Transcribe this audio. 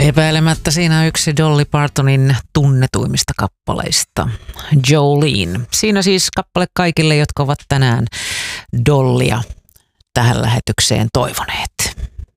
Epäilemättä siinä on yksi Dolly Partonin tunnetuimmista kappaleista, Jolene. Siinä siis kappale kaikille, jotka ovat tänään Dollya tähän lähetykseen toivoneet.